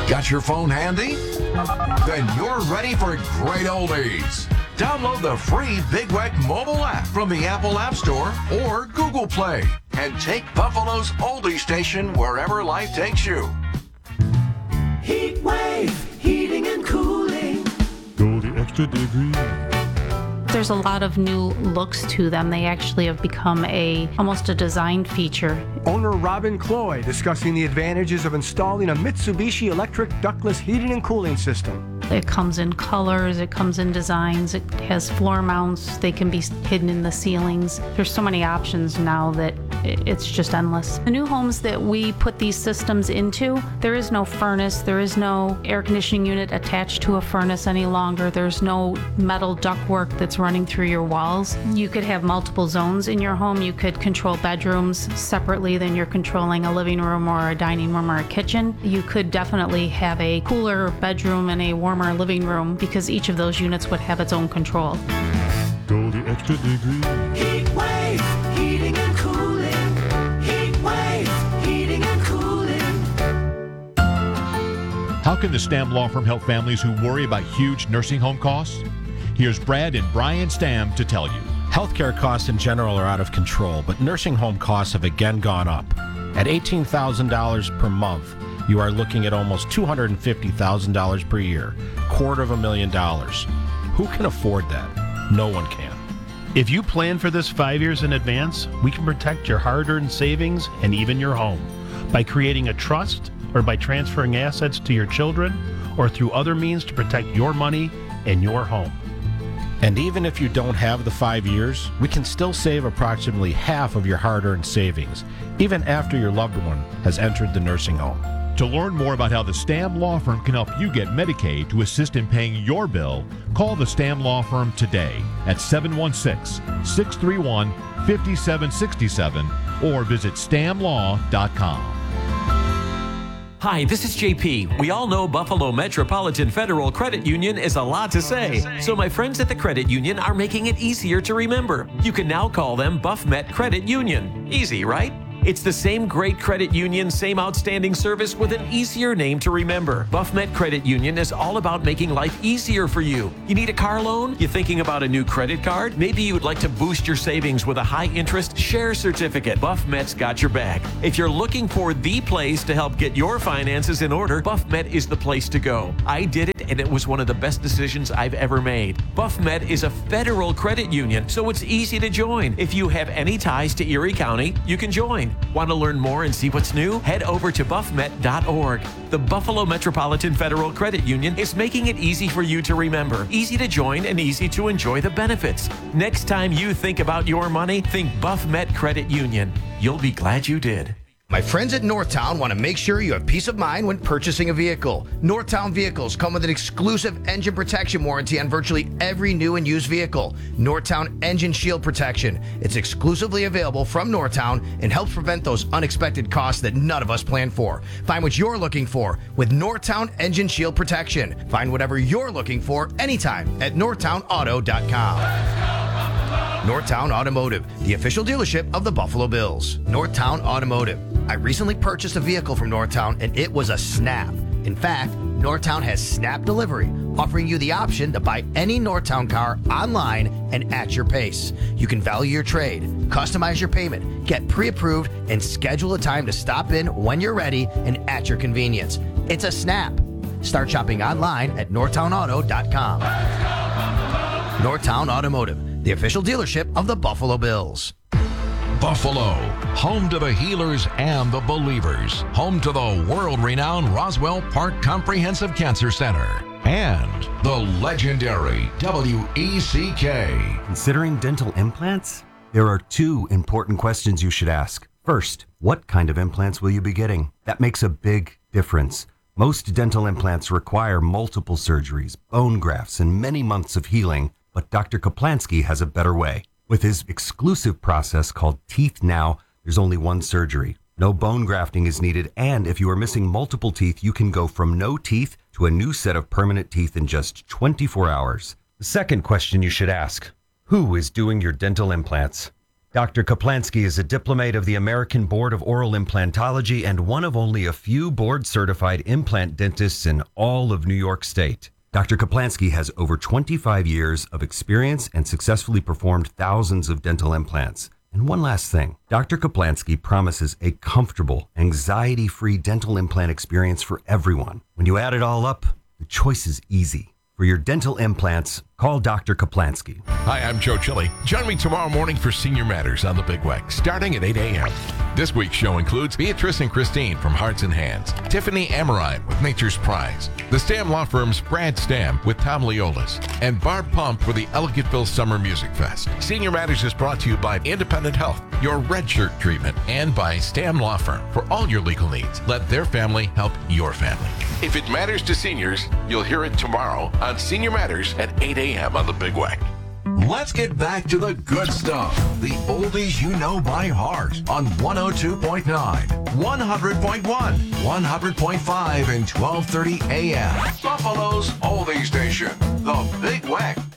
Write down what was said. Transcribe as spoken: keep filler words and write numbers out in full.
Got your phone handy? Then you're ready for great oldies. Download the free Big Weck mobile app from the Apple App Store or Google Play and take Buffalo's oldie station wherever life takes you. Heat Wave, heating and cooling. Go the extra degree. There's a lot of new looks to them. They actually have become a almost a design feature. Owner Robin Cloy discussing the advantages of installing a Mitsubishi electric ductless heating and cooling system. It comes in colors, it comes in designs, it has floor mounts, they can be hidden in the ceilings. There's so many options now that it's just endless. The new homes that we put these systems into, there is no furnace, there is no air conditioning unit attached to a furnace any longer, there's no metal ductwork that's running through your walls. You could have multiple zones in your home. You could control bedrooms separately than you're controlling a living room or a dining room or a kitchen. You could definitely have a cooler bedroom and a warmer living room because each of those units would have its own control. Go the extra degree. Heat Wave, heating and cooling. Heat Wave, heating and cooling. How can the Stamm Law Firm help families who worry about huge nursing home costs? Here's Brad and Brian Stamm to tell you. Healthcare costs in general are out of control, but nursing home costs have again gone up. At eighteen thousand dollars per month, you are looking at almost two hundred fifty thousand dollars per year, quarter of a million dollars. Who can afford that? No one can. If you plan for this five years in advance, we can protect your hard-earned savings and even your home by creating a trust or by transferring assets to your children or through other means to protect your money and your home. And even if you don't have the five years, we can still save approximately half of your hard-earned savings, even after your loved one has entered the nursing home. To learn more about how the Stamm Law Firm can help you get Medicaid to assist in paying your bill, call the Stamm Law Firm today at seven one six, six three one, five seven six seven or visit stam law dot com. Hi, this is J P. We all know Buffalo Metropolitan Federal Credit Union is a lot to say. So my friends at the credit union are making it easier to remember. You can now call them BuffMet Credit Union. Easy, right? It's the same great credit union, same outstanding service with an easier name to remember. BuffMet Credit Union is all about making life easier for you. You need a car loan? You thinking about a new credit card? Maybe you would like to boost your savings with a high-interest share certificate. BuffMet's got your back. If you're looking for the place to help get your finances in order, BuffMet is the place to go. I did it, and it was one of the best decisions I've ever made. BuffMet is a federal credit union, so it's easy to join. If you have any ties to Erie County, you can join. Want to learn more and see what's new? Head over to buff met dot org. The Buffalo Metropolitan Federal Credit Union is making it easy for you to remember, easy to join, and easy to enjoy the benefits. Next time you think about your money, think BuffMet Credit Union. You'll be glad you did. My friends at Northtown want to make sure you have peace of mind when purchasing a vehicle. Northtown vehicles come with an exclusive engine protection warranty on virtually every new and used vehicle. Northtown Engine Shield Protection. It's exclusively available from Northtown and helps prevent those unexpected costs that none of us plan for. Find what you're looking for with Northtown Engine Shield Protection. Find whatever you're looking for anytime at northtown auto dot com. Northtown Automotive, the official dealership of the Buffalo Bills. Northtown Automotive. I recently purchased a vehicle from Northtown and it was a snap. In fact, Northtown has snap delivery, offering you the option to buy any Northtown car online and at your pace. You can value your trade, customize your payment, get pre-approved, and schedule a time to stop in when you're ready and at your convenience. It's a snap. Start shopping online at northtown auto dot com. Northtown Automotive, the official dealership of the Buffalo Bills. Buffalo, home to the healers and the believers, home to the world-renowned Roswell Park Comprehensive Cancer Center, and the legendary W E C K. Considering dental implants? There are two important questions you should ask. First, what kind of implants will you be getting? That makes a big difference. Most dental implants require multiple surgeries, bone grafts, and many months of healing, but Doctor Kaplansky has a better way. With his exclusive process called Teeth Now, there's only one surgery. No bone grafting is needed, and if you are missing multiple teeth, you can go from no teeth to a new set of permanent teeth in just twenty-four hours. The second question you should ask, who is doing your dental implants? Doctor Kaplansky is a diplomate of the American Board of Oral Implantology and one of only a few board-certified implant dentists in all of New York State. Doctor Kaplansky has over twenty-five years of experience and successfully performed thousands of dental implants. And one last thing, Doctor Kaplansky promises a comfortable, anxiety-free dental implant experience for everyone. When you add it all up, the choice is easy. For your dental implants, call Doctor Kaplansky. Hi, I'm Joe Chili. Join me tomorrow morning for Senior Matters on the Big Weck, starting at eight a.m. This week's show includes Beatrice and Christine from Hearts and Hands, Tiffany Amorine with Nature's Prize, the Stam Law Firm's Brad Stam with Tom Leolis, and Barb Pump for the Elegantville Summer Music Fest. Senior Matters is brought to you by Independent Health, your red shirt treatment, and by Stam Law Firm. For all your legal needs, let their family help your family. If it matters to seniors, you'll hear it tomorrow on Senior Matters at eight a.m. on the Big Weck. Let's get back to the good stuff. The oldies you know by heart on one oh two point nine, one hundred point one, one hundred point five, and twelve thirty a.m. Buffalo's Oldie Station, the Big Weck.